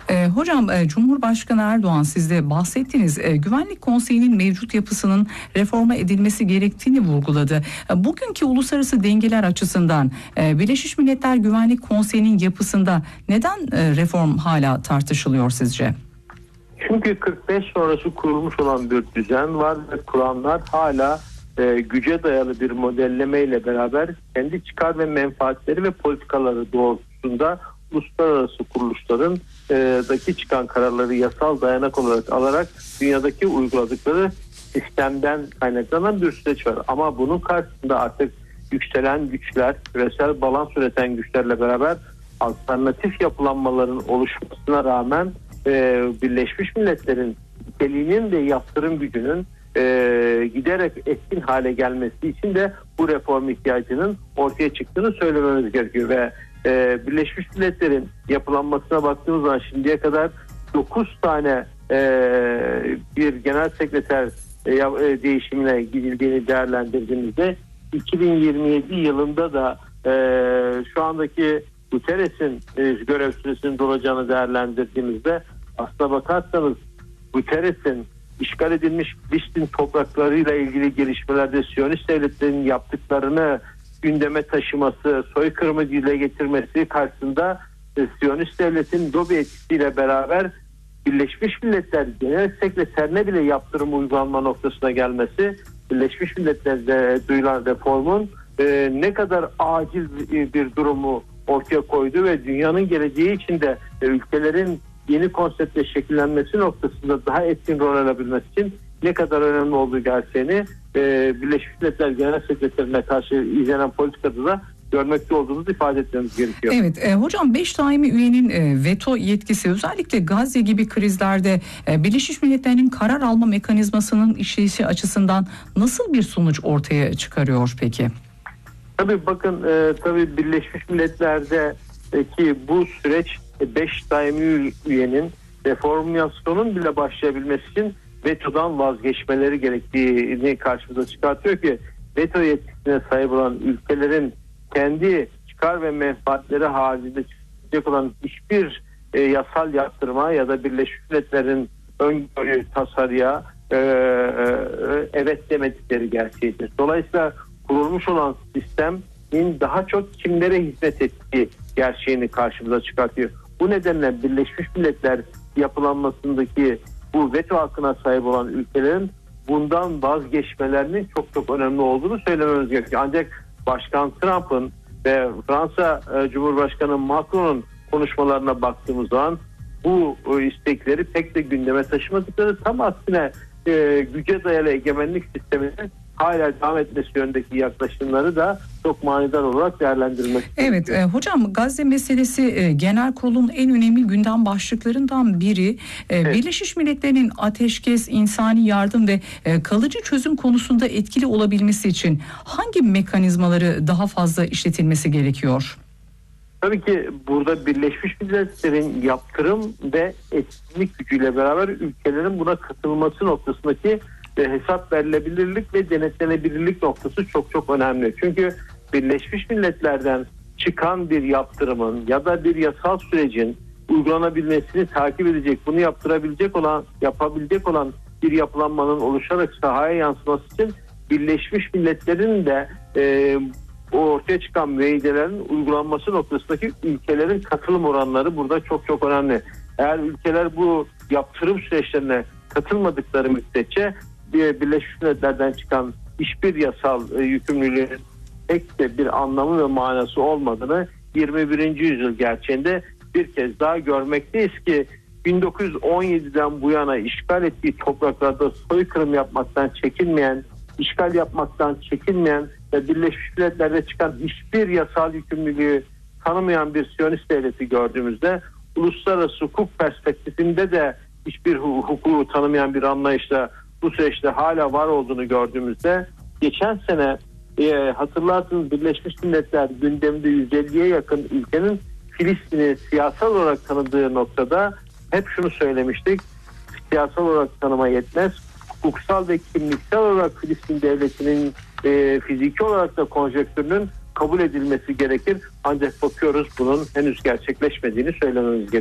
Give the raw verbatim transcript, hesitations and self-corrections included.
E, hocam e, Cumhurbaşkanı Erdoğan siz de bahsettiğiniz e, Güvenlik Konseyi'nin mevcut yapısının reforma edilmesi gerektiğini vurguladı. E, bugünkü uluslararası dengeler açısından e, Birleşmiş Milletler Güvenlik Konseyi'nin yapısında neden e, reform hala tartışılıyor sizce? Çünkü kırk beş sonrası kurulmuş olan bir düzen var ve kuranlar hala e, güce dayalı bir modellemeyle beraber kendi çıkar ve menfaatleri ve politikaları doğrultusunda uluslararası kuruluşların e, daki çıkan kararları yasal dayanak olarak alarak dünyadaki uyguladıkları sistemden kaynaklanan bir süreç var. Ama bunun karşısında artık yükselen güçler, küresel balans üreten güçlerle beraber alternatif yapılanmaların oluşmasına rağmen e, Birleşmiş Milletler'in niteliğinin ve yaptırım gücünün e, giderek etkin hale gelmesi için de bu reform ihtiyacının ortaya çıktığını söylememiz gerekiyor ve e, Birleşmiş Milletler'in yapılanmasına baktığımız zaman şimdiye kadar dokuz tane e, bir genel sekreter e, e, değişimine gidildiğini değerlendirdiğimizde iki bin yirmi yedi yılında da e, şu andaki Guterres'in e, görev süresinin dolacağını değerlendirdiğimizde aslına bakarsanız Guterres'in işgal edilmiş Filistin topraklarıyla ilgili gelişmelerde Siyonist devletlerin yaptıklarını gündeme taşıması, soykırımı dile getirmesi karşısında e, Siyonist devletin lobi etkisiyle beraber Birleşmiş Milletler Genel Sekreterine bile yaptırım uygulanma noktasına gelmesi, Birleşmiş Milletler'de duyulan reformun e, ne kadar acil bir durumu ortaya koydu ve dünyanın geleceği için de e, ülkelerin yeni konseptle şekillenmesi noktasında daha etkin rol alabilmesi için ne kadar önemli olduğu gerçeğini e, Birleşmiş Milletler Genel Sekreterine karşı izlenen politikada da görmekte olduğumuzu ifade etmemiz gerekiyor. Evet e, hocam beş daimi üyenin e, veto yetkisi özellikle Gazze gibi krizlerde e, Birleşmiş Milletler'in karar alma mekanizmasının işleyişi açısından nasıl bir sonuç ortaya çıkarıyor peki? Tabii bakın e, tabii Birleşmiş Milletler'deki bu süreç beş daimi üyenin reformasyonun bile başlayabilmesi için vetodan vazgeçmeleri gerektiğini karşımıza çıkartıyor ki veto yetkisine sahip olan ülkelerin kendi çıkar ve menfaatleri halinde çıkacak olan hiçbir e, yasal yaptırma ya da Birleşmiş Milletler'in öngörü tasarıya e, e, evet demedikleri gerçeğidir. Dolayısıyla kurulmuş olan sistemin daha çok kimlere hizmet ettiği gerçeğini karşımıza çıkartıyor. Bu nedenle Birleşmiş Milletler yapılanmasındaki bu veto hakkına sahip olan ülkelerin bundan vazgeçmelerinin çok çok önemli olduğunu söylememiz gerekiyor. Ancak Başkan Trump'ın ve Fransa e, Cumhurbaşkanı Macron'un konuşmalarına baktığımız zaman bu e, istekleri pek de gündeme taşımadıkları, tam aksine e, güce dayalı egemenlik sisteminin hala devam etmesi yönündeki yaklaşımları da çok manidar olarak değerlendirilmek Evet gerekiyor. E, hocam Gazze meselesi e, genel kurulun en önemli gündem başlıklarından biri. E, evet. Birleşmiş Milletler'in ateşkes, insani yardım ve e, kalıcı çözüm konusunda etkili olabilmesi için hangi mekanizmaları daha fazla işletilmesi gerekiyor? Tabii ki burada Birleşmiş Milletler'in yaptırım ve etkinlik gücüyle beraber ülkelerin buna katılması noktasındaki ve hesap verilebilirlik ve denetlenebilirlik noktası çok çok önemli. Çünkü Birleşmiş Milletler'den çıkan bir yaptırımın ya da bir yasal sürecin uygulanabilmesini takip edecek, bunu yaptırabilecek olan, yapabilecek olan bir yapılanmanın oluşarak sahaya yansıması için Birleşmiş Milletler'in de e, o ortaya çıkan müeyyidelerin uygulanması noktasındaki ülkelerin katılım oranları burada çok çok önemli. Eğer ülkeler bu yaptırım süreçlerine katılmadıkları müddetçe Birleşmiş Milletler'den çıkan hiçbir yasal e, yükümlülüğün pek de bir anlamı ve manası olmadığını yirmi birinci yüzyıl gerçeğinde bir kez daha görmekteyiz ki bin dokuz yüz on yediden bu yana işgal ettiği topraklarda soykırım yapmaktan çekinmeyen, işgal yapmaktan çekinmeyen ve Birleşmiş Milletler'de çıkan hiçbir yasal yükümlülüğü tanımayan bir Siyonist devleti gördüğümüzde uluslararası hukuk perspektifinde de hiçbir hukuku tanımayan bir anlayışla bu süreçte hala var olduğunu gördüğümüzde geçen sene e, hatırlarsınız Birleşmiş Milletler gündeminde yüz elliye yakın ülkenin Filistin'i siyasal olarak tanıdığı noktada hep şunu söylemiştik: siyasal olarak tanıma yetmez, hukuksal ve kimliksel olarak Filistin devletinin e, fiziki olarak da konjektürünün kabul edilmesi gerekir. Ancak bakıyoruz bunun henüz gerçekleşmediğini söylememiz gerekiyor.